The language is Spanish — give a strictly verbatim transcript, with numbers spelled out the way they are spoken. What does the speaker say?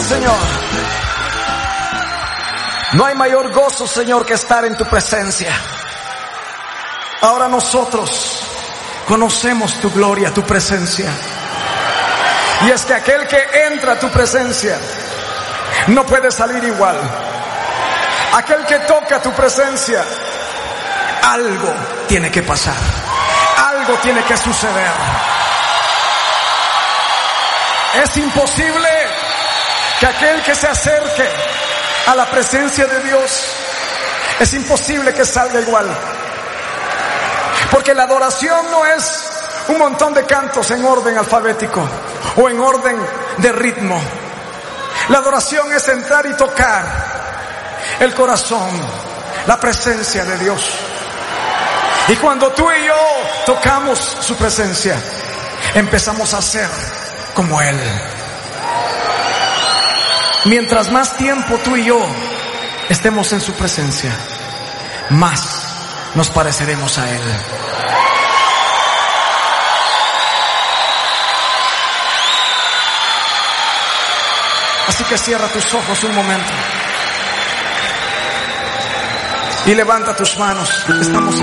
Señor. No hay mayor gozo, Señor, que estar en tu presencia. Ahora nosotros conocemos tu gloria, tu presencia. Y es que aquel que entra a tu presencia no puede salir igual. Aquel que toca tu presencia, algo tiene que pasar, algo tiene que suceder. Es imposible que aquel que se acerque a la presencia de Dios, es imposible que salga igual. Porque la adoración no es un montón de cantos en orden alfabético o en orden de ritmo. La adoración es entrar y tocar el corazón, la presencia de Dios. Y cuando tú y yo tocamos su presencia, empezamos a ser como Él. Mientras más tiempo tú y yo estemos en su presencia, más nos pareceremos a Él. Así que cierra tus ojos un momento y levanta tus manos. Estamos